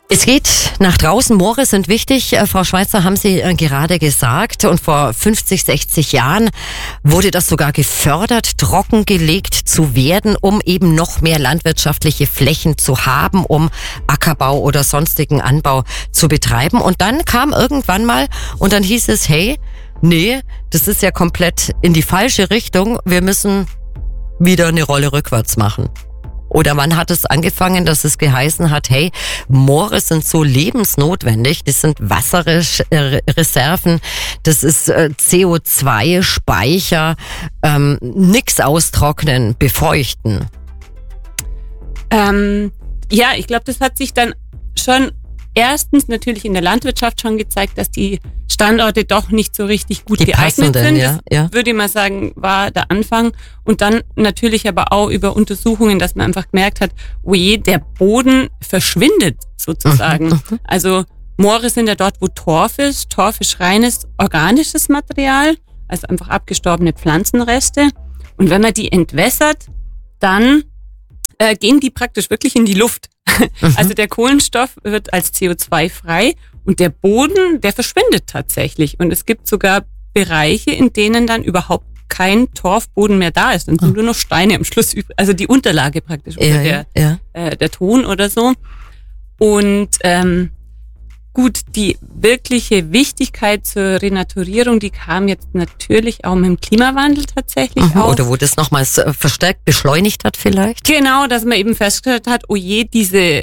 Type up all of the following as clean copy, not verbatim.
Es geht nach draußen. Moore sind wichtig. Frau Schweizer, haben Sie gerade gesagt. Und vor 50, 60 Jahren wurde das sogar gefördert, trockengelegt zu werden, um eben noch mehr landwirtschaftliche Flächen zu haben, um Ackerbau oder sonstigen Anbau zu betreiben. Und dann kam irgendwann mal und dann hieß es, hey, nee, das ist ja komplett in die falsche Richtung. Wir müssen wieder eine Rolle rückwärts machen. Oder wann hat es angefangen, dass es geheißen hat, hey, Moore sind so lebensnotwendig, das sind Wasserreserven, das ist CO2-Speicher, nix austrocknen, befeuchten. Ja, ich glaube, das hat sich dann schon erstens natürlich in der Landwirtschaft schon gezeigt, dass die Standorte doch nicht so richtig gut geeignet sind. Ja. Würde ich mal sagen, war der Anfang. Und dann natürlich aber auch über Untersuchungen, dass man einfach gemerkt hat, oh je, der Boden verschwindet sozusagen. Also Moore sind ja dort, wo Torf ist. Torf ist reines organisches Material, also einfach abgestorbene Pflanzenreste. Und wenn man die entwässert, dann gehen die praktisch wirklich in die Luft. Also der Kohlenstoff wird als CO2 frei und der Boden, der verschwindet tatsächlich. Und es gibt sogar Bereiche, in denen dann überhaupt kein Torfboden mehr da ist. Dann sind nur noch Steine am Schluss übrig. Also die Unterlage praktisch, oder der Ton oder so. Und gut, die wirkliche Wichtigkeit zur Renaturierung, die kam jetzt natürlich auch mit dem Klimawandel tatsächlich auf. Oder wo das nochmals verstärkt beschleunigt hat vielleicht? Genau, dass man eben festgestellt hat, oh je, dieser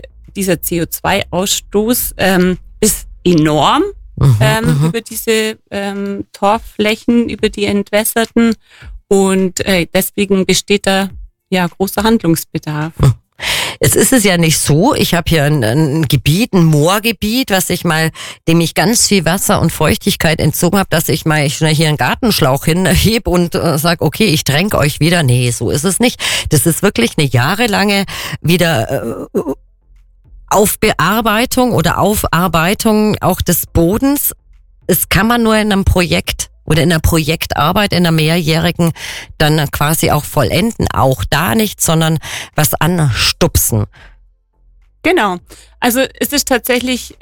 CO2-Ausstoß ist enorm über diese Torfflächen, über die entwässerten. Und deswegen besteht da ja großer Handlungsbedarf. Jetzt ist es ja nicht so, ich habe hier ein Gebiet, ein Moorgebiet, dem ich ganz viel Wasser und Feuchtigkeit entzogen habe, dass ich mal schnell hier einen Gartenschlauch hinhebe und sage, okay, ich tränke euch wieder. Nee, so ist es nicht. Das ist wirklich eine jahrelange wieder Aufbearbeitung oder Aufarbeitung auch des Bodens. Das kann man nur in einem Projekt oder in einer Projektarbeit, in einer mehrjährigen, dann quasi auch vollenden. Auch da nicht, sondern was anstupsen. Genau. Also es ist tatsächlich,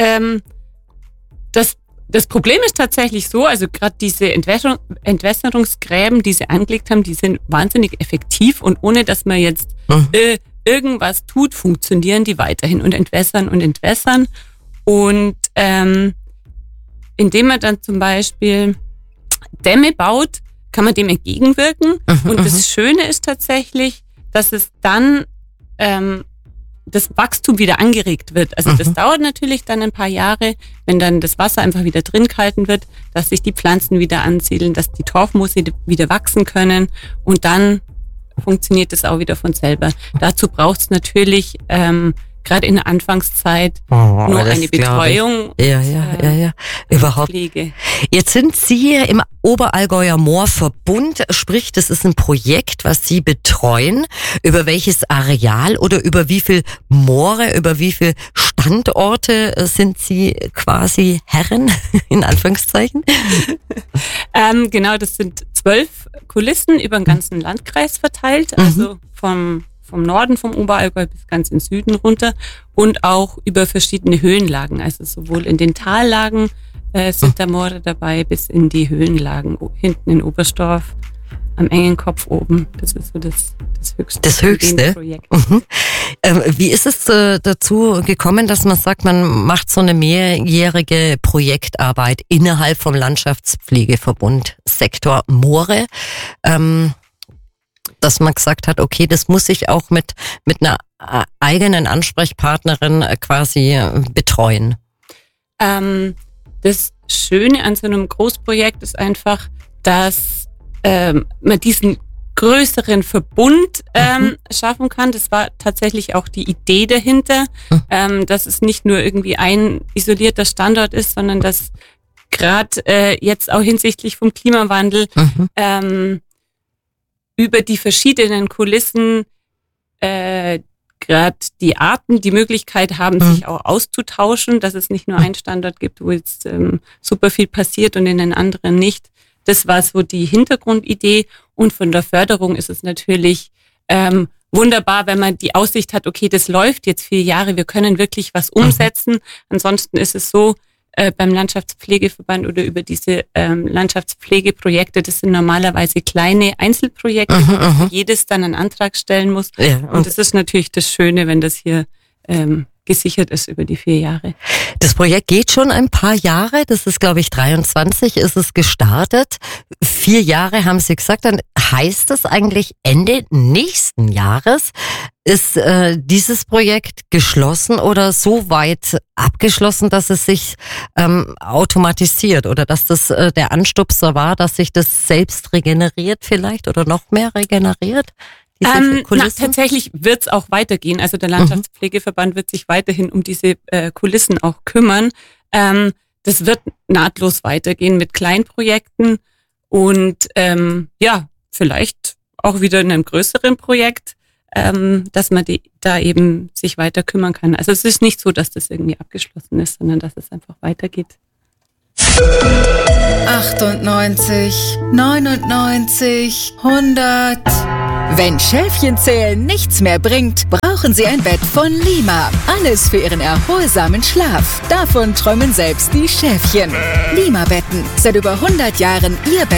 das Problem ist tatsächlich so, also gerade diese Entwässerungsgräben, die sie angelegt haben, die sind wahnsinnig effektiv und ohne, dass man jetzt irgendwas tut, funktionieren die weiterhin und entwässern. Und indem man dann zum Beispiel Dämme baut, kann man dem entgegenwirken. Und das Schöne ist tatsächlich, dass es dann das Wachstum wieder angeregt wird. Also das dauert natürlich dann ein paar Jahre, wenn dann das Wasser einfach wieder drin gehalten wird, dass sich die Pflanzen wieder ansiedeln, dass die Torfmoosse wieder wachsen können und dann funktioniert das auch wieder von selber. Dazu braucht es natürlich gerade in der Anfangszeit nur eine Betreuung. Ja. Überhaupt. Pflege. Jetzt sind Sie im Oberallgäuer Moorverbund, sprich, das ist ein Projekt, was Sie betreuen. Über welches Areal oder über wie viel Moore, über wie viel Standorte sind Sie quasi Herren, in Anführungszeichen? Genau, das sind 12 Kulissen über den ganzen Landkreis verteilt, also vom Norden vom Oberallgäu bis ganz in den Süden runter und auch über verschiedene Höhenlagen. Also sowohl in den Tallagen sind da Moore dabei, bis in die Höhenlagen hinten in Oberstdorf am Engenkopf oben. Das ist so das Höchste. Das Höchste? Projekt. Wie ist es dazu gekommen, dass man sagt, man macht so eine mehrjährige Projektarbeit innerhalb vom Landschaftspflegeverbund Sektor Moore? Dass man gesagt hat, okay, das muss ich auch mit einer eigenen Ansprechpartnerin quasi betreuen. Das Schöne an so einem Großprojekt ist einfach, dass man diesen größeren Verbund schaffen kann. Das war tatsächlich auch die Idee dahinter, dass es nicht nur irgendwie ein isolierter Standort ist, sondern dass gerade jetzt auch hinsichtlich vom Klimawandel über die verschiedenen Kulissen gerade die Arten die Möglichkeit haben, sich auch auszutauschen, dass es nicht nur einen Standort gibt, wo jetzt super viel passiert und in den anderen nicht. Das war so die Hintergrundidee. Und von der Förderung ist es natürlich wunderbar, wenn man die Aussicht hat, okay, das läuft jetzt 4 Jahre, wir können wirklich was umsetzen. Ansonsten ist es so, beim Landschaftspflegeverband oder über diese Landschaftspflegeprojekte, das sind normalerweise kleine Einzelprojekte, wo jedes dann einen Antrag stellen muss. Ja, und das ist natürlich das Schöne, wenn das hier gesichert ist über die 4 Jahre. Das Projekt geht schon ein paar Jahre. Das ist, glaube ich, 23 ist es gestartet. 4 Jahre haben Sie gesagt. Dann heißt es eigentlich Ende nächsten Jahres ist dieses Projekt geschlossen oder so weit abgeschlossen, dass es sich automatisiert oder dass das der Anstupser war, dass sich das selbst regeneriert vielleicht oder noch mehr regeneriert? Tatsächlich wird es auch weitergehen. Also der Landschaftspflegeverband wird sich weiterhin um diese Kulissen auch kümmern. Das wird nahtlos weitergehen mit Kleinprojekten und vielleicht auch wieder in einem größeren Projekt, dass man da eben sich weiter kümmern kann. Also es ist nicht so, dass das irgendwie abgeschlossen ist, sondern dass es einfach weitergeht. 98, 99, 100. Wenn Schäfchenzählen nichts mehr bringt, brauchen Sie ein Bett von Lima. Alles für Ihren erholsamen Schlaf. Davon träumen selbst die Schäfchen. Lima-Betten. Seit über 100 Jahren Ihr Bett.